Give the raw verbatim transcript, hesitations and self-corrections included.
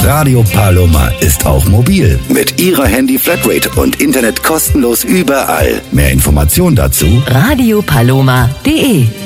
Radio Paloma ist auch mobil. Mit ihrer Handy-Flatrate und Internet kostenlos überall. Mehr Informationen dazu radio paloma punkt de